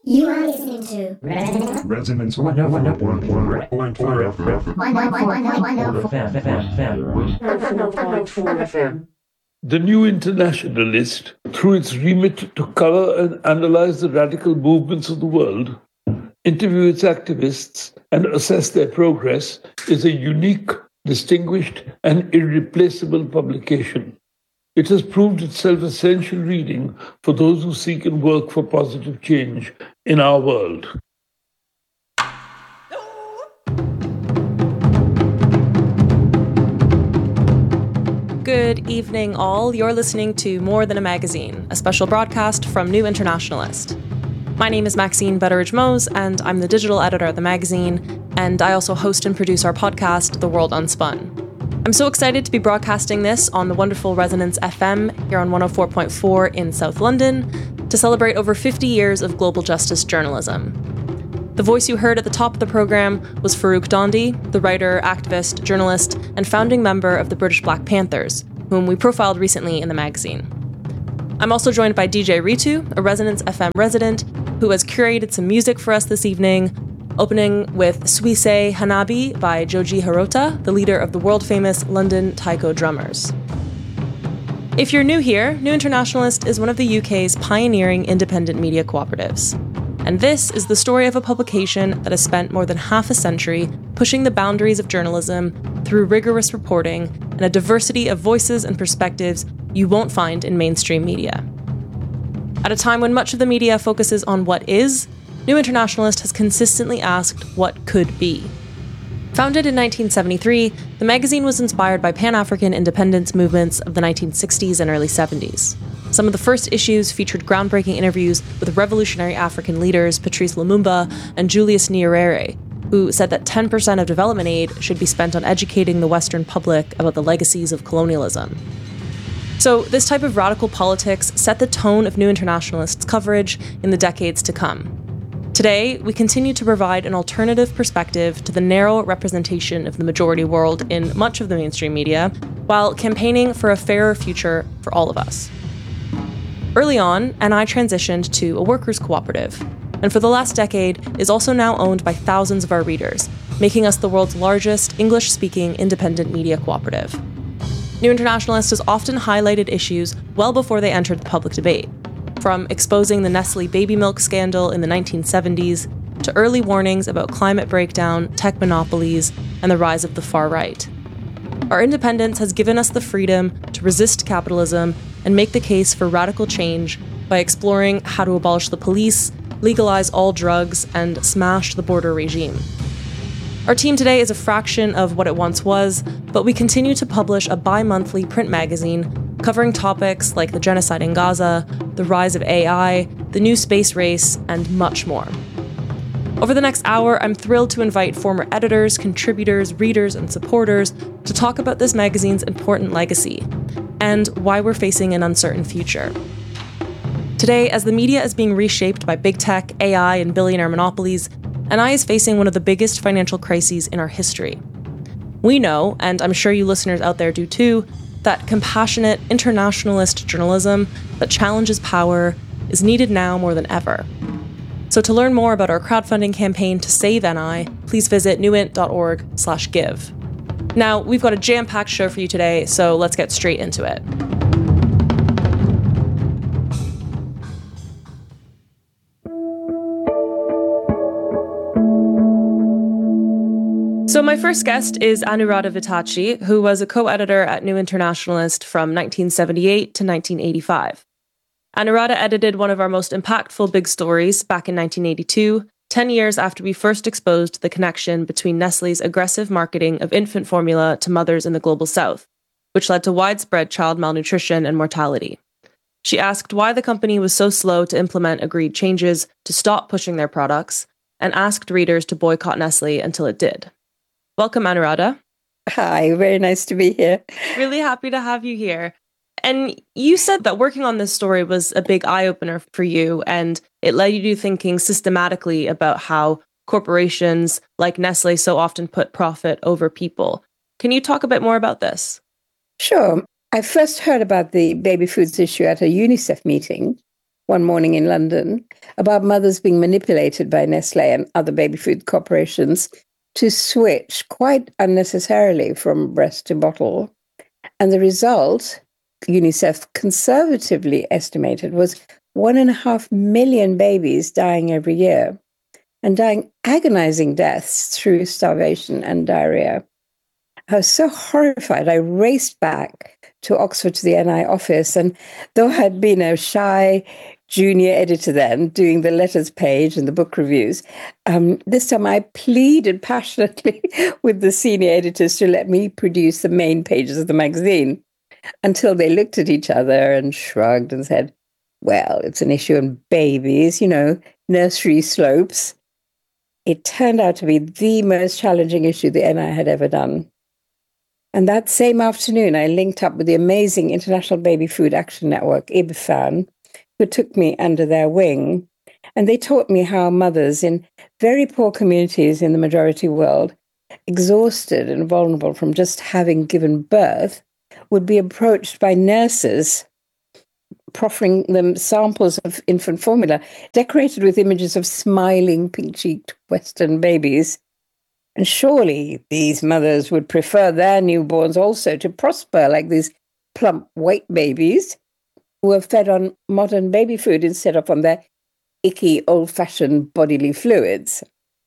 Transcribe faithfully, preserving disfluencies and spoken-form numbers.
You are listening to Resonance, Resonance one oh one point four F M. The New Internationalist, through its remit to cover and analyze the radical movements of the world, interview its activists, and assess their progress, is a unique, distinguished, and irreplaceable publication. It has proved itself essential reading for those who seek and work for positive change in our world. Good evening, all. You're listening to More Than a Magazine, a special broadcast from New Internationalist. My name is Maxine Betteridge-Mose, and I'm the digital editor at the magazine, and I also host and produce our podcast, The World Unspun. I'm so excited to be broadcasting this on the wonderful Resonance F M here on one oh four point four in South London to celebrate over fifty years of global justice journalism. The voice you heard at the top of the programme was Farrukh Dhondy, the writer, activist, journalist, and founding member of the British Black Panthers, whom we profiled recently in the magazine. I'm also joined by D J Ritu, a Resonance F M resident, who has curated some music for us this evening, opening with Suisei Hanabi by Joji Hirota, the leader of the world-famous London Taiko Drummers. If you're new here, New Internationalist is one of the U K's pioneering independent media cooperatives. And this is the story of a publication that has spent more than half a century pushing the boundaries of journalism through rigorous reporting and a diversity of voices and perspectives you won't find in mainstream media. At a time when much of the media focuses on what is, New Internationalist has consistently asked what could be. Founded in nineteen seventy-three, the magazine was inspired by Pan-African independence movements of the nineteen sixties and early seventies. Some of the first issues featured groundbreaking interviews with revolutionary African leaders Patrice Lumumba and Julius Nyerere, who said that ten percent of development aid should be spent on educating the Western public about the legacies of colonialism. So this type of radical politics set the tone of New Internationalist's coverage in the decades to come. Today, we continue to provide an alternative perspective to the narrow representation of the majority world in much of the mainstream media, while campaigning for a fairer future for all of us. Early on, N I transitioned to a workers' cooperative, and for the last decade is also now owned by thousands of our readers, making us the world's largest English-speaking independent media cooperative. New Internationalist has often highlighted issues well before they entered the public debate, from exposing the Nestle baby milk scandal in the nineteen seventies to early warnings about climate breakdown, tech monopolies, and the rise of the far right. Our independence has given us the freedom to resist capitalism and make the case for radical change by exploring how to abolish the police, legalize all drugs, and smash the border regime. Our team today is a fraction of what it once was, but we continue to publish a bi-monthly print magazine covering topics like the genocide in Gaza, the rise of A I, the new space race, and much more. Over the next hour, I'm thrilled to invite former editors, contributors, readers, and supporters to talk about this magazine's important legacy and why we're facing an uncertain future. Today, as the media is being reshaped by big tech, A I, and billionaire monopolies, N I is facing one of the biggest financial crises in our history. We know, and I'm sure you listeners out there do too, that compassionate, internationalist journalism that challenges power is needed now more than ever. So to learn more about our crowdfunding campaign to save N I, please visit newint.org slash give. Now, we've got a jam-packed show for you today, so let's get straight into it. So my first guest is Anuradha Vitachi, who was a co-editor at New Internationalist from nineteen seventy-eight to nineteen eighty-five. Anuradha edited one of our most impactful big stories back in nineteen eighty-two, ten years after we first exposed the connection between Nestle's aggressive marketing of infant formula to mothers in the global south, which led to widespread child malnutrition and mortality. She asked why the company was so slow to implement agreed changes to stop pushing their products, and asked readers to boycott Nestle until it did. Welcome, Anuradha. Hi, very nice to be here. Really happy to have you here. And you said that working on this story was a big eye-opener for you, and it led you to thinking systematically about how corporations like Nestle so often put profit over people. Can you talk a bit more about this? Sure. I first heard about the baby foods issue at a UNICEF meeting, one morning in London about mothers being manipulated by Nestle and other baby food corporations to switch quite unnecessarily from breast to bottle. And the result, UNICEF conservatively estimated, was one and a half million babies dying every year and dying agonizing deaths through starvation and diarrhea. I was so horrified. I raced back to Oxford to the N I office. And though I had been a shy junior editor then, doing the letters page and the book reviews, um, this time I pleaded passionately with the senior editors to let me produce the main pages of the magazine, until they looked at each other and shrugged and said, well, it's an issue on babies, you know, nursery slopes. It turned out to be the most challenging issue the N I had ever done. And that same afternoon, I linked up with the amazing International Baby Food Action Network, I B F A N, who took me under their wing. And they taught me how mothers in very poor communities in the majority world, exhausted and vulnerable from just having given birth, would be approached by nurses, proffering them samples of infant formula, decorated with images of smiling, pink-cheeked Western babies. And surely these mothers would prefer their newborns also to prosper like these plump white babies who are fed on modern baby food instead of on their icky, old-fashioned bodily fluids.